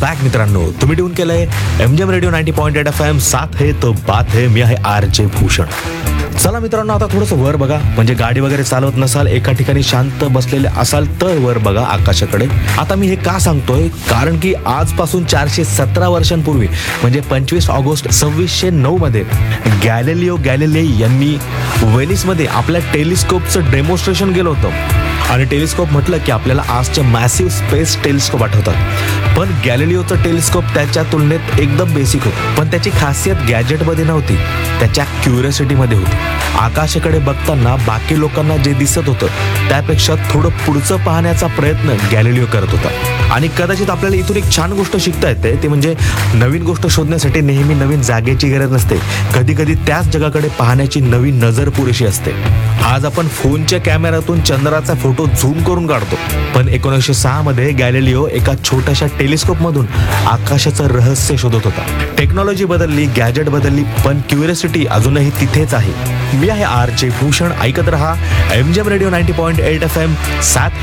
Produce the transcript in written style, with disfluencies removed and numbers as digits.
Back मित्रांनो. तुम्ही tune केलंय MGM रेडिओ 90.8 FM. साथ है तो बात है. मी आहे RJ भूषण. चला मित्रांनो, आता थोडंसं वर बघा. म्हणजे गाडी वगैरे चालवत नसाल, एका ठिकाणी शांत बसलेले असाल तर वर बघा आकाशाकडे. आता मी हे का सांगतोय, कारण की आजपासून 417 वर्षांपूर्वी म्हणजे 25 ऑगस्ट 2609 मध्ये गॅलिलिओ गॅलिलेई यांनी वेनिसमध्ये आपल्या टेलिस्कोपचं डेमॉन्स्ट्रेशन केलं होतं. आणि टेलिस्कोप म्हटलं की आपल्याला आजचे मॅसिव्ह स्पेस टेलिस्कोप आठवतात, पण गॅलिलिओचं टेलिस्कोप त्याच्या तुलनेत एकदम बेसिक होतं. पण त्याची खासियत गॅजेटमध्ये नव्हती, त्याच्या क्युरिओसिटीमध्ये होती. आकाशाकडे बघताना बाकी लोकांना जे दिसत होतं त्यापेक्षा थोडं पुढचं पाहण्याचा प्रयत्न गॅलिलिओ करत होता. आणि कदाचित आपल्याला इथून एक छान गोष्ट शिकता येते, ते म्हणजे नवीन गोष्ट शोधण्यासाठी नेहमी नवीन जागेची गरज नसते. कधी कधी त्याच जगाकडे पाहण्याची नवीन नजर पुरेशी असते. आज आपण फोनच्या कॅमेऱ्यातून चंद्राचा फोटो झूम करून काढतो, पण 1906 मध्ये गॅलिलिओ एका छोट्याशा टेलिस्कोप मधून आकाशाचं रहस्य शोधत होता. टेक्नॉलॉजी बदलली, गॅजेट बदलली, पण क्युरिओसिटी अजूनही तिथेच आहे. मी आहे RJ भूषण. ऐकत रहा MGM रेडिओ 90.8 FM. साथ